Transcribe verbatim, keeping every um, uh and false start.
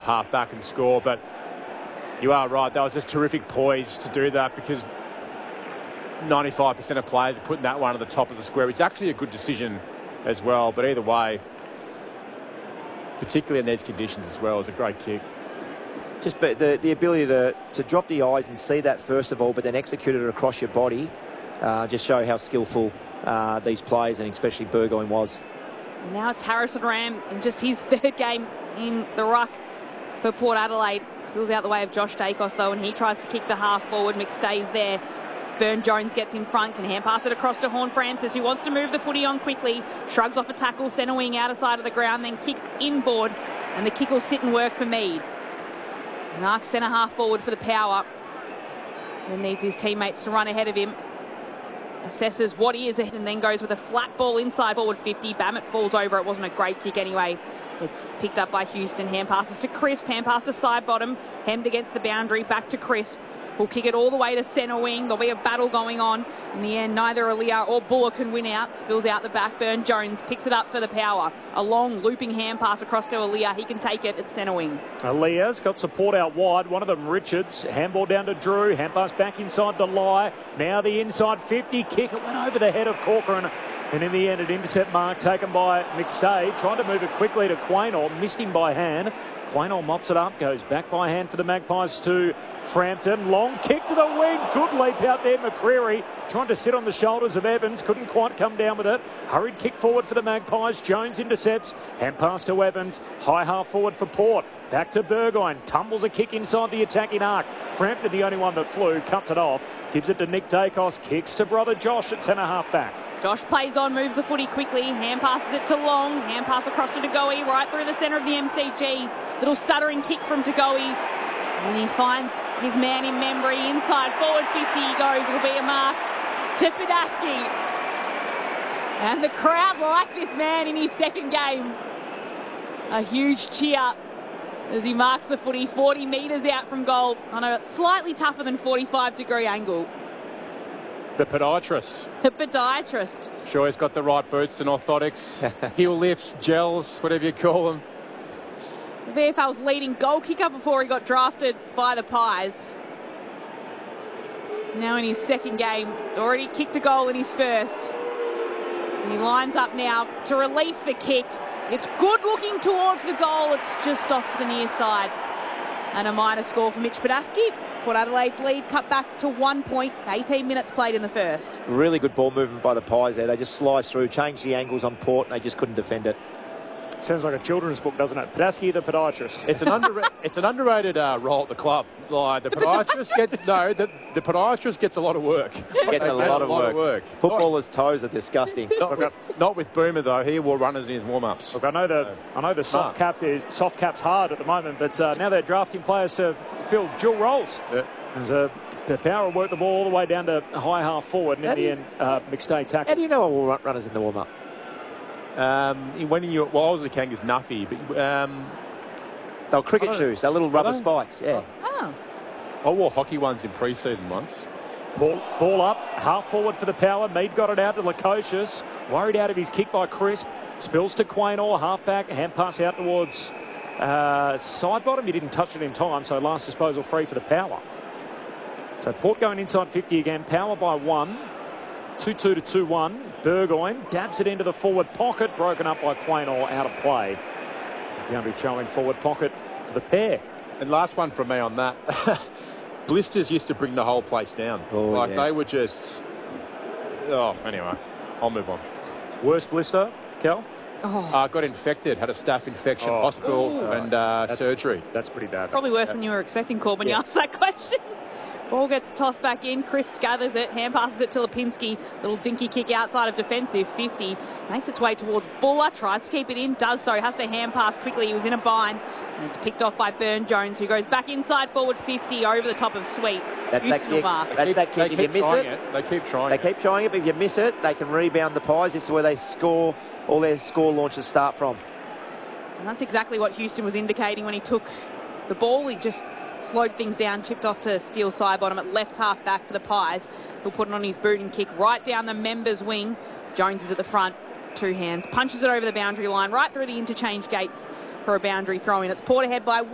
half back and score. But you are right, that was just terrific poise to do that, because ninety-five percent of players are putting that one at the top of the square. It's actually a good decision as well, but either way, particularly in these conditions as well, is a great kick. Just the, the ability to, to drop the eyes and see that first of all, but then execute it across your body, uh, just show how skillful uh, these players, and especially Burgoyne, was. Now it's Harrison Ram in just his third game in the ruck for Port Adelaide. Spills out the way of Josh Dacos, though, and he tries to kick to half forward. McStay's there. Burne-Jones gets in front, can hand pass it across to Horne-Francis, who wants to move the footy on quickly. Shrugs off a tackle, centre wing out of side of the ground, then kicks inboard, and the kick will sit and work for Mead. Mark centre half forward for the Power. Then needs his teammates to run ahead of him. Assesses what he is ahead and then goes with a flat ball inside forward fifty. Bammett falls over. It wasn't a great kick anyway. It's picked up by Houston. Hand passes to Crisp. Hand pass to side bottom. Hemmed against the boundary. Back to Crisp. Will kick it all the way to centre wing. There'll be a battle going on. In the end, neither Aaliyah or Buller can win out. Spills out the back. Burne-Jones picks it up for the Power. A long looping hand pass across to Aaliyah. He can take it at centre wing. Aaliyah's got support out wide. One of them, Richards. Handball down to Drew. Hand pass back inside the lie. Now the inside fifty kick. It went over the head of Corcoran. And in the end, an intercept mark taken by McStay. Trying to move it quickly to Quaynor. Missed him by hand. Quaynor mops it up, goes back by hand for the Magpies to Frampton. Long kick to the wing. Good leap out there, McCreary. Trying to sit on the shoulders of Evans. Couldn't quite come down with it. Hurried kick forward for the Magpies. Jones intercepts. Hand pass to Evans. High half forward for Port. Back to Burgoyne. Tumbles a kick inside the attacking arc. Frampton, the only one that flew, cuts it off. Gives it to Nick Dacos. Kicks to brother Josh at centre half back. Josh plays on, moves the footy quickly, hand passes it to Long, hand pass across to Tagoe, right through the centre of the M C G. Little stuttering kick from Tagoe. And he finds his man in Membry, inside forward fifty he goes. It'll be a mark to Padaski. And the crowd like this man in his second game. A huge cheer as he marks the footy forty metres out from goal on a slightly tougher than forty-five degree angle. The podiatrist. The podiatrist. Sure, he's got the right boots and orthotics, heel lifts, gels, whatever you call them. The V F L's leading goal kicker before he got drafted by the Pies. Now in his second game, already kicked a goal in his first. And he lines up now to release the kick. It's good looking towards the goal. It's just off to the near side. And a minor score for Mitch Padaski. Port Adelaide's lead cut back to one point. eighteen minutes played in the first. Really good ball movement by the Pies there. They just sliced through, changed the angles on Port, and they just couldn't defend it. Sounds like a children's book, doesn't it? Padaski, the podiatrist. It's an under, it's an underrated uh, role at the club. Like the podiatrist gets no, the, the podiatrist gets a lot of work. Gets a lot, of, a lot work. of work. Footballers' toes are disgusting. Not with, not with Boomer though. He wore runners in his warm-ups. Look, I know the I know the soft cap is soft cap's hard at the moment, but uh, now they're drafting players to fill dual roles. Yeah. As uh, the Power worked the ball all the way down to high half forward, and How in the you, end, uh, McStay tackled. How do you know all run runners in the warm-up? Um, when you, well, I was the Kangas Nuffy, but um, They were cricket shoes, they're little rubber spikes, yeah. Oh. I wore hockey ones in pre-season once. Ball, ball up, half forward for the Power. Mead got it out to Lukosius. Worried out of his kick by Crisp. Spills to Quaynor, half back, hand pass out towards uh, side bottom. He didn't touch it in time, so last disposal free for the Power. So Port going inside fifty again. Power by one. two two to two one. Burgoyne dabs it into the forward pocket. Broken up by Quaynor, out of play. Boundary throwing forward pocket for the pair. And last one from me on that. Blisters used to bring the whole place down. Oh, like yeah. they were just... Oh, anyway, I'll move on. Worst blister, Kel? Oh. Uh, got infected, had a staph infection, Oh. hospital Ooh. and uh, That's- surgery. That's pretty bad. Probably worse than you were expecting, Corbin, when you Yes. asked that question. Ball gets tossed back in. Crisp gathers it. Hand passes it to Lipinski. Little dinky kick outside of defensive. fifty. Makes its way towards Buller. Tries to keep it in. Does so. Has to hand pass quickly. He was in a bind. And it's picked off by Burne-Jones, who goes back inside forward fifty over the top of Sweet. That's that Houston will kick. mark. That's that They kick. If you keep miss trying it, it. They keep trying they it. keep trying it, but if you miss it, they can rebound the Pies. This is where they score, all their score launches start from. And that's exactly what Houston was indicating when he took the ball. He just slowed things down, chipped off to Steele side bottom at left half back for the Pies. He'll put it on his boot and kick right down the members' wing. Jones is at the front, two hands, punches it over the boundary line, right through the interchange gates for a boundary throw in. It's Port ahead by one.